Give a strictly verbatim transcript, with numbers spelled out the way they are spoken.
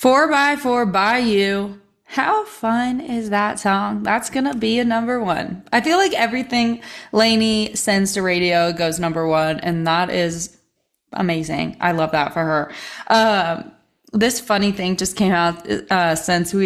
Four by four by you. How fun is that song? That's gonna be a number one. I feel like everything Lainey sends to radio goes number one, and that is amazing. I love that for her. Um, this funny thing just came out uh, since we